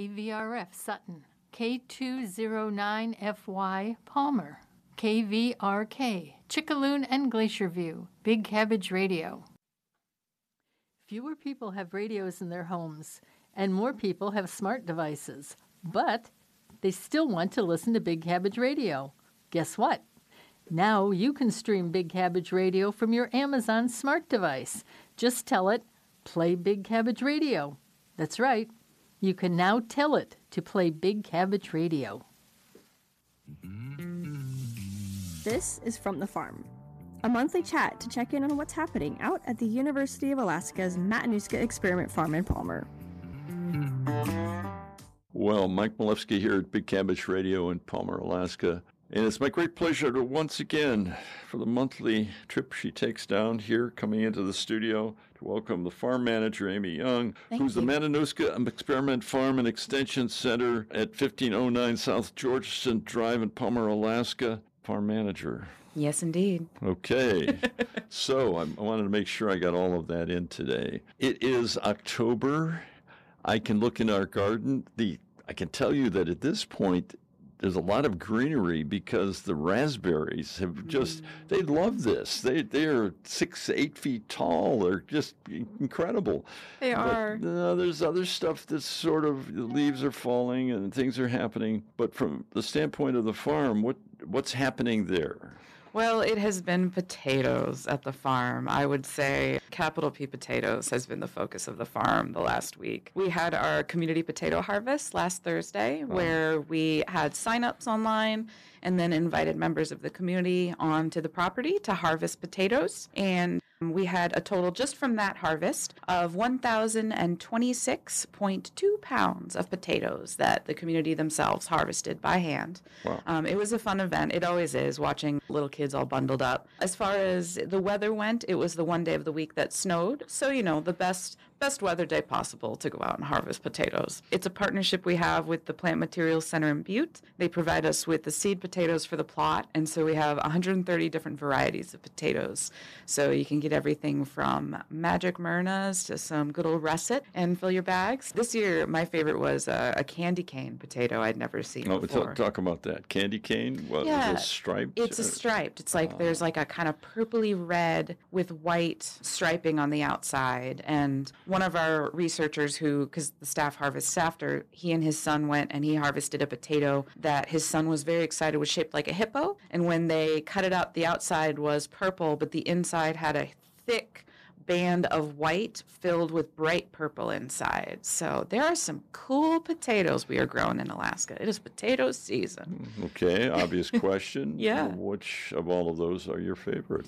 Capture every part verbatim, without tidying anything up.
K V R F Sutton, K two oh nine F Y Palmer, K V R K Chickaloon and Glacier View, Big Cabbage Radio. Fewer people have radios in their homes, and more people have smart devices, but they still want to listen to Big Cabbage Radio. Guess what? Now you can stream Big Cabbage Radio from your Amazon smart device. Just tell it, play Big Cabbage Radio. That's right. You can now tell it to play Big Cabbage Radio. This is From the Farm, a monthly chat to check in on what's happening out at the University of Alaska's Matanuska Experiment Farm in Palmer. Well, Mike Malewski here at Big Cabbage Radio in Palmer, Alaska. And it's my great pleasure to once again, for the monthly trip she takes down here, coming into the studio, to welcome the farm manager, Amy Young, Thank who's you. the Matanuska Experiment Farm and Extension Center at fifteen oh nine South Georgeson Drive in Palmer, Alaska. Farm manager. Yes, indeed. Okay. So I'm, I wanted to make sure I got all of that in today. It is October. I can look in our garden. The I can tell you that at this point, there's a lot of greenery because the raspberries have just, mm. they love this. They, they're six, eight feet tall. They're just incredible. They but, are. Uh, there's other stuff that's sort of, the leaves are falling and things are happening. But from the standpoint of the farm, what what's happening there? Well, it has been potatoes at the farm. I would say capital P potatoes has been the focus of the farm the last week. We had our community potato harvest last Thursday, wow. where we had sign-ups online and then invited members of the community onto the property to harvest potatoes. And we had a total just from that harvest of one thousand twenty-six point two pounds of potatoes that the community themselves harvested by hand. Wow. Um, it was a fun event. It always is, watching little kids all bundled up. As far as the weather went, it was the one day of the week that snowed. So, you know, the best best weather day possible to go out and harvest potatoes. It's a partnership we have with the Plant Materials Center in Butte. They provide us with the seed potatoes for the plot, and so we have one hundred thirty different varieties of potatoes. So you can get everything from Magic Myrnas to some good old russet and fill your bags. This year, my favorite was a, a candy cane potato I'd never seen oh, before. Talk, talk about that. Candy cane? Well, yeah, is it striped? It's a striped. It's like uh, there's like a kind of purpley red with white striping on the outside. And one of our researchers who, because the staff harvests after, he and his son went and he harvested a potato that his son was very excited was shaped like a hippo. And when they cut it up, the outside was purple, but the inside had a thick band of white filled with bright purple inside. So there are some cool potatoes we are growing in Alaska. It is potato season. Okay, obvious question. Yeah. Which of all of those are your favorite?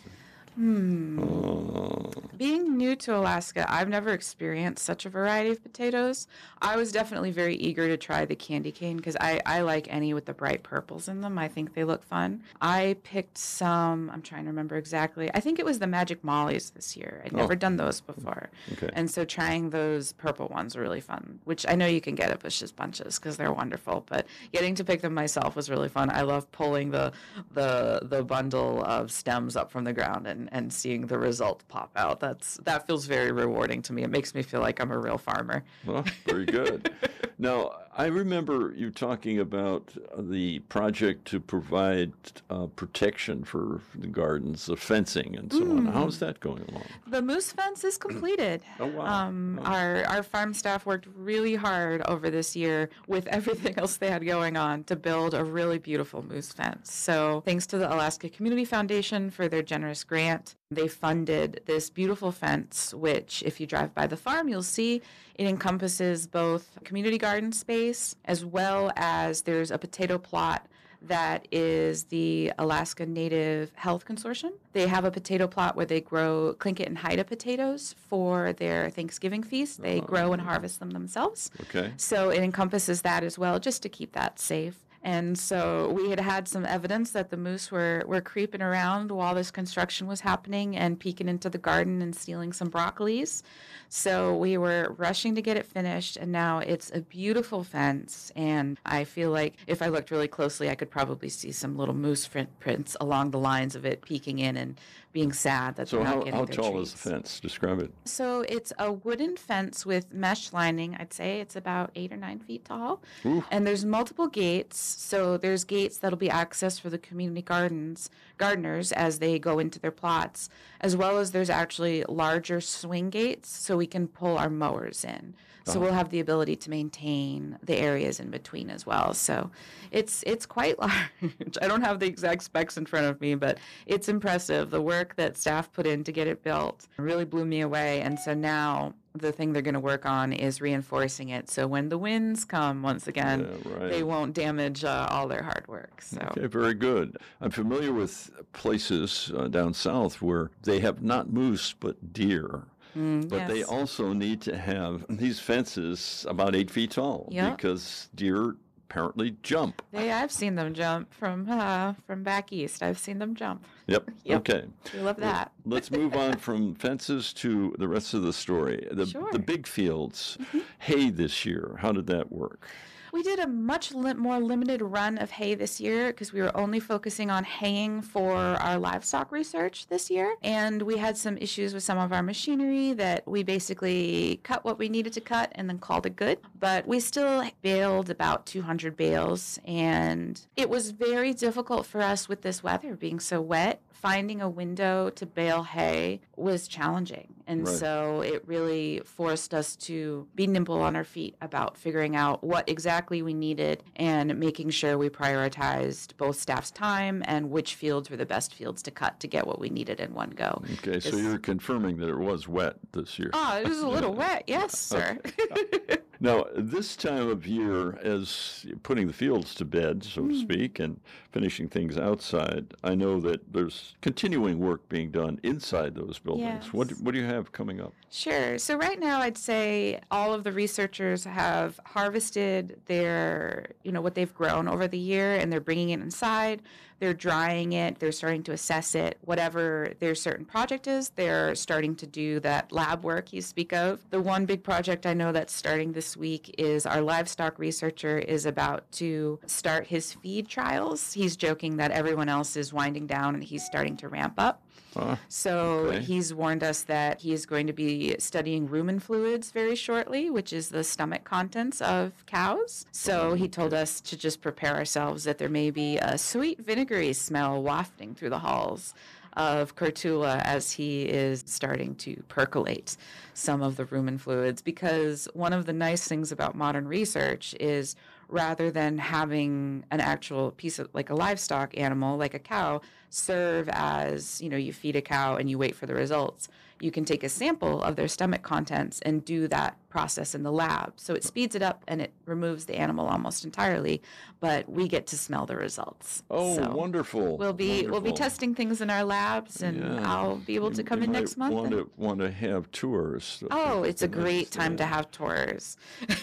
Hmm. Uh, Being new to Alaska, I've never experienced such a variety of potatoes. I was definitely very eager to try the candy cane because I, I like any with the bright purples in them. I think they look fun. I picked some, I'm trying to remember exactly. I think it was the Magic Mollies this year. I'd never oh. done those before. Okay. And so trying those purple ones were really fun, which I know you can get at Bush's Bunches because they're wonderful. But getting to pick them myself was really fun. I love pulling the the the bundle of stems up from the ground and and seeing the result pop out. That's that feels very rewarding to me. It makes me feel like I'm a real farmer. Well, very good. Now, I remember you talking about the project to provide uh, protection for the gardens, the fencing and so mm. on. How's that going along? The moose fence is completed. Oh, wow. Um, oh. Our, our farm staff worked really hard over this year with everything else they had going on to build a really beautiful moose fence. So thanks to the Alaska Community Foundation for their generous grant, they funded this beautiful fence, which if you drive by the farm, you'll see it encompasses both community garden space as well as there's a potato plot that is the Alaska Native Health Consortium. They have a potato plot where they grow Tlingit and Haida potatoes for their Thanksgiving feast. They oh. grow and harvest them themselves. Okay. So it encompasses that as well, just to keep that safe. And so we had had some evidence that the moose were, were creeping around while this construction was happening and peeking into the garden and stealing some broccolis. So we were rushing to get it finished, and now it's a beautiful fence. And I feel like if I looked really closely, I could probably see some little moose footprints along the lines of it peeking in and being sad that So they're not how, getting how their tall treats. is the fence? Describe it. So it's a wooden fence with mesh lining. I'd say it's about eight or nine feet tall. Ooh. And there's multiple gates. So there's gates that'll be accessed for the community gardens, gardeners as they go into their plots, as well as there's actually larger swing gates so we can pull our mowers in. So we'll have the ability to maintain the areas in between as well. So it's it's quite large. I don't have the exact specs in front of me, but it's impressive. The work that staff put in to get it built really blew me away. And so now the thing they're going to work on is reinforcing it. So when the winds come once again, Yeah, right. they won't damage uh, all their hard work. So. Okay, very good. I'm familiar with places uh, down south where they have not moose but deer. Mm, But they yes. also need to have these fences about eight feet tall Yep. because deer apparently jump. They, I've seen them jump from uh, from back east. I've seen them jump. Yep. Yep. Okay. We love that. Let's move on from fences to the rest of the story. The, Sure. the big fields. Hay this year. How did that work? We did a much li- more limited run of hay this year because we were only focusing on haying for our livestock research this year. And we had some issues with some of our machinery that we basically cut what we needed to cut and then called it good. But we still baled about two hundred bales. And it was very difficult for us with this weather being so wet. Finding a window to bale hay was challenging. And Right. so it really forced us to be nimble on our feet about figuring out what exactly we needed and making sure we prioritized both staff's time and which fields were the best fields to cut to get what we needed in one go. Okay, so This- you're confirming that it was wet this year. Oh, it was a little wet. Yes, sir. Now, this time of year, as putting the fields to bed, so Hmm. to speak, and finishing things outside, I know that there's continuing work being done inside those buildings. What, Yes. what do you have coming up? Sure. So right now, I'd say all of the researchers have harvested their, you know, what they've grown over the year, and they're bringing it inside. They're drying it. They're starting to assess it. Whatever their certain project is, they're starting to do that lab work you speak of. The one big project I know that's starting this week is our livestock researcher is about to start his feed trials. He's joking that everyone else is winding down and he's starting to ramp up. Ah, So okay. he's warned us that he is going to be studying rumen fluids very shortly, which is the stomach contents of cows. So he told us to just prepare ourselves that there may be a sweet vinegary smell wafting through the halls of Courtula as he is starting to percolate some of the rumen fluids, because one of the nice things about modern research is rather than having an actual piece of like a livestock animal like a cow serve as, you know, you feed a cow and you wait for the results, you can take a sample of their stomach contents and do that process in the lab. So it speeds it up and it removes the animal almost entirely, but we get to smell the results. Oh, So wonderful. We'll be we'll be wonderful. testing things in our labs, and Yeah. I'll be able to You- come you in might next month. Want and- to, want to have tours. oh, it's a Nice, great time to yeah. have tours.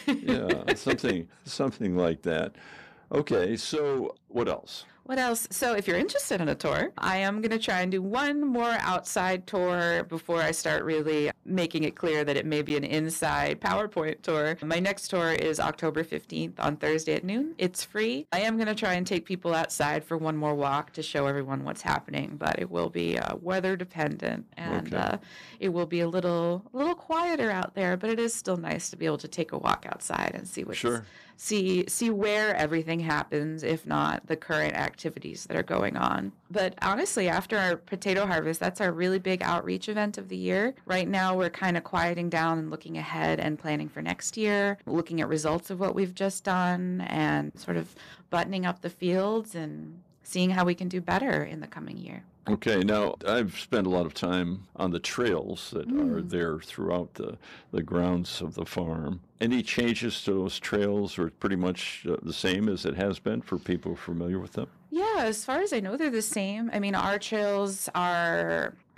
Yeah, something, something like that. Okay, so what else? What else? So if you're interested in a tour, I am going to try and do one more outside tour before I start really making it clear that it may be an inside PowerPoint tour. My next tour is October fifteenth on Thursday at noon. It's free. I am going to try and take people outside for one more walk to show everyone what's happening, but it will be uh, weather dependent, and Okay. uh, it will be a little, a little quieter out there, but it is still nice to be able to take a walk outside and see what's Sure. see see where everything happens, if not the current activities that are going on. But honestly, after our potato harvest, that's our really big outreach event of the year. Right now, we're kind of quieting down and looking ahead and planning for next year, looking at results of what we've just done and sort of buttoning up the fields and seeing how we can do better in the coming year. Okay, now I've spent a lot of time on the trails that Mm. are there throughout the, the grounds of the farm. Any changes to those trails, or pretty much uh, the same as it has been for people familiar with them? Yeah, as far as I know, they're the same. I mean, our trails are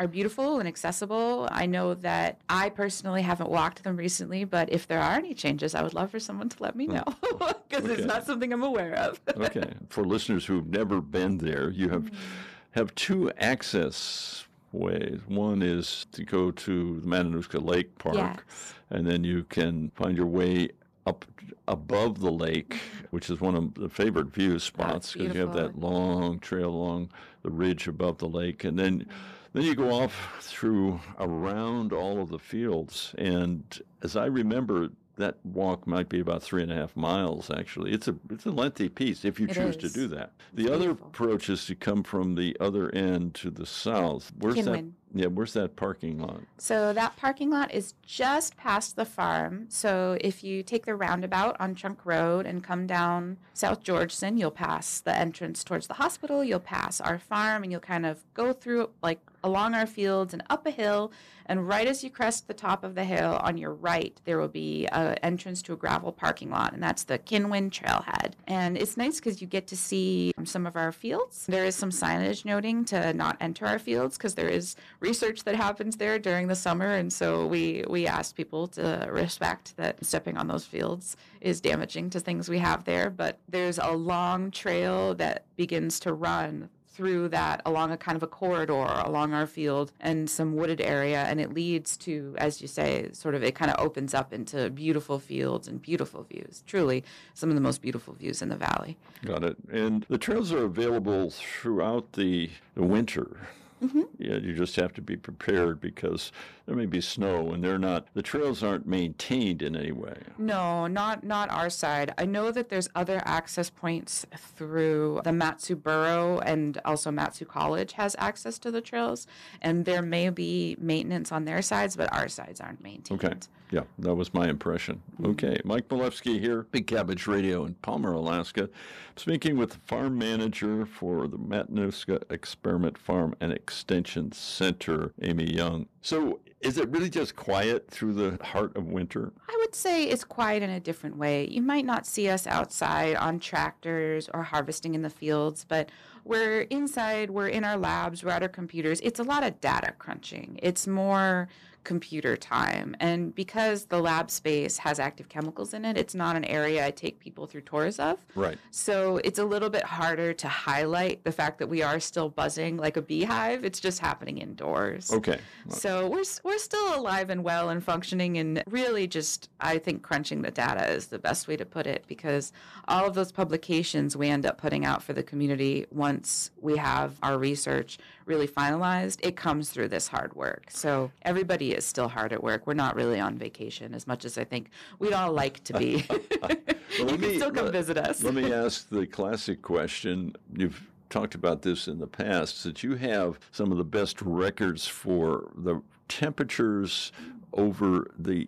are beautiful and accessible. I know that I personally haven't walked them recently, but if there are any changes, I would love for someone to let me know because Okay. it's not something I'm aware of. Okay. For listeners who've never been there, you have have two access ways. One is to go to the Matanuska Lake Park, Yes. and then you can find your way up above the lake, which is one of the favorite view spots because you have that beautiful. long trail along the ridge above the lake, and then then you go off through around all of the fields. And as I remember, that walk might be about three and a half miles. Actually, it's a it's a lengthy piece if you It choose to is. do that. The It's other beautiful. approach is to come from the other end to the south. Where's that? Kinwin. Yeah, where's that parking lot? So that parking lot is just past the farm. So if you take the roundabout on Trunk Road and come down South Georgeson, you'll pass the entrance towards the hospital, you'll pass our farm, and you'll kind of go through like along our fields and up a hill. And right as you crest the top of the hill on your right, there will be an entrance to a gravel parking lot, and that's the Kinwin Trailhead. And it's nice because you get to see some of our fields. There is some signage noting to not enter our fields because there is research that happens there during the summer, and so we we ask people to respect that stepping on those fields is damaging to things we have there. But there's a long trail that begins to run through that along a kind of a corridor along our field and some wooded area, and it leads to, as you say, sort of it kind of opens up into beautiful fields and beautiful views. Truly some of the most beautiful views in the valley. Got it. And the trails are available throughout the, the winter. Mm-hmm. Yeah, you just have to be prepared because there may be snow and they're not, the trails aren't maintained in any way. No, not not our side. I know that there's other access points through the Matsu Borough, and also Matsu College has access to the trails, and there may be maintenance on their sides, but our sides aren't maintained. Okay. Yeah, that was my impression. Okay, Mike Milewski here, Big Cabbage Radio in Palmer, Alaska, speaking with the farm manager for the Matanuska Experiment Farm and Extension Center, Amy Young. So is it really just quiet through the heart of winter? I would say it's quiet in a different way. You might not see us outside on tractors or harvesting in the fields, but we're inside, we're in our labs, we're at our computers. It's a lot of data crunching. It's more computer time. And because the lab space has active chemicals in it, it's not an area I take people through tours of. Right. So it's a little bit harder to highlight the fact that we are still buzzing like a beehive. It's just happening indoors. Okay. So we're we're still alive and well and functioning, and really just, I think, crunching the data is the best way to put it, because all of those publications we end up putting out for the community, once we have our research really finalized, it comes through this hard work. So everybody is still hard at work. We're not really on vacation as much as I think we'd all like to be. Well, You let can me- still come let- visit us. Let me ask the classic question. You've talked about this in the past, that you have some of the best records for the temperatures over the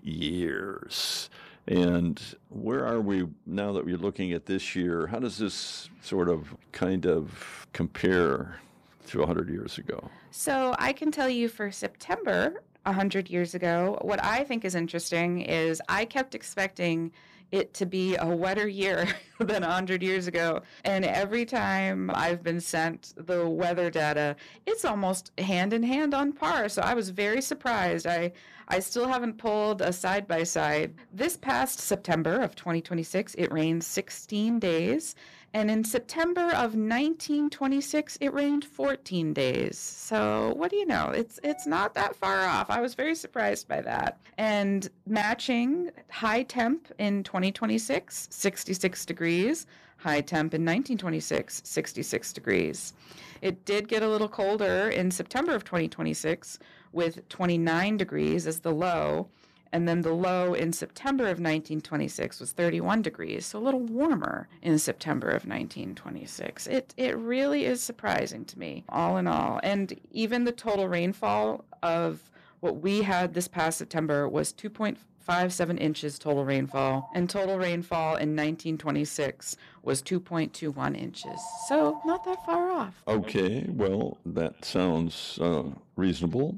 years. And where are we now that we're looking at this year? How does this sort of kind of compare to one hundred years ago? So I can tell you for September, one hundred years ago, what I think is interesting is I kept expecting it to be a wetter year than one hundred years ago. And every time I've been sent the weather data, it's almost hand in hand on par. So I was very surprised. I, I still haven't pulled a side by side. This past September of twenty twenty-six, it rained sixteen days. And in September of nineteen twenty-six, it rained fourteen days. So what do you know? It's it's not that far off. I was very surprised by that. And matching high temp in twenty twenty-six, sixty-six degrees. High temp in nineteen twenty-six, sixty-six degrees. It did get a little colder in September of twenty twenty-six with twenty-nine degrees as the low. And then the low in September of nineteen twenty-six was thirty-one degrees, so a little warmer in September of nineteen twenty-six. It it really is surprising to me, all in all. And even the total rainfall of what we had this past September was two point five seven inches total rainfall, and total rainfall in nineteen twenty-six was two point two one inches. So not that far off. Okay, well, that sounds uh, reasonable.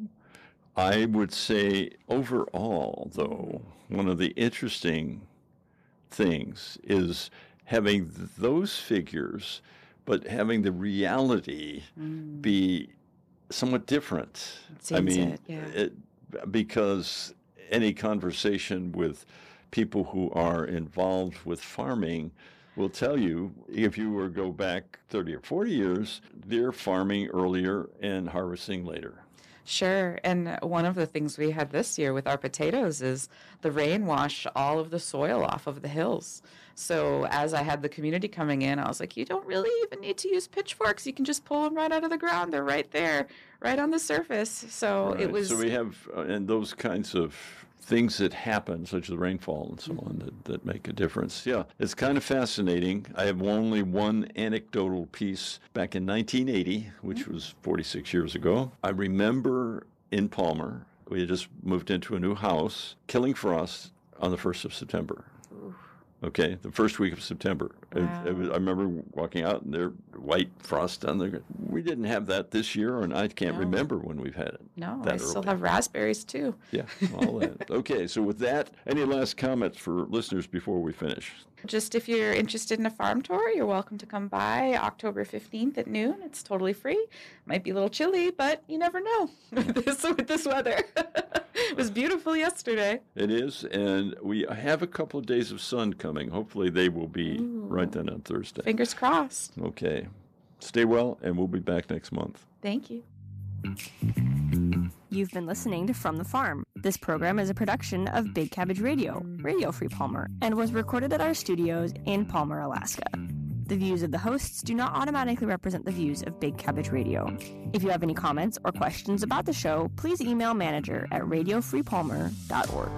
I would say overall, though, one of the interesting things is having those figures, but having the reality Mm. be somewhat different. Seems I mean, it, yeah. it, because any conversation with people who are involved with farming will tell you, if you were to go back thirty or forty years, they're farming earlier and harvesting later. Sure. And one of the things we had this year with our potatoes is the rain washed all of the soil off of the hills. So as I had the community coming in, I was like, you don't really even need to use pitchforks. You can just pull them right out of the ground. They're right there, right on the surface. So Right. it was. So we have, uh, and those kinds of things that happen, such as rainfall and so on, that, that make a difference. Yeah, it's kind of fascinating. I have only one anecdotal piece back in nineteen eighty, which was forty-six years ago. I remember in Palmer, we had just moved into a new house, killing frost on the first of September. Okay, the first week of September. Wow. It, it was, I remember walking out and there white frost on the ground. We didn't have that this year, and I can't No. remember when we've had it. No, that I still early. have raspberries too. Yeah, all that. Okay, so with that, any last comments for listeners before we finish? Just if you're interested in a farm tour, you're welcome to come by October fifteenth at noon. It's totally free. Might be a little chilly, but you never know with this, with this weather. It was beautiful yesterday. It is, and we have a couple of days of sun coming. Hopefully they will be Ooh. right then on Thursday. Fingers crossed. Okay. Stay well, and we'll be back next month. Thank you. You've been listening to From the Farm. This program is a production of Big Cabbage Radio, Radio Free Palmer, and was recorded at our studios in Palmer, Alaska. The views of the hosts do not automatically represent the views of Big Cabbage Radio. If you have any comments or questions about the show, please email manager at radio free palmer dot org.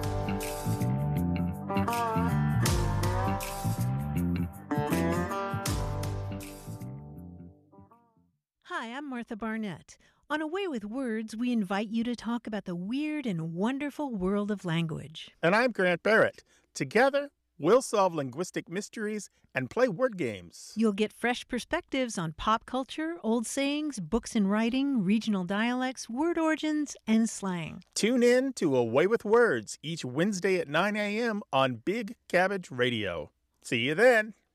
Hi, I'm Martha Barnett. On A Way with Words, we invite you to talk about the weird and wonderful world of language. And I'm Grant Barrett. Together, we'll solve linguistic mysteries and play word games. You'll get fresh perspectives on pop culture, old sayings, books and writing, regional dialects, word origins, and slang. Tune in to A Way with Words each Wednesday at nine a.m. on Big Cabbage Radio. See you then.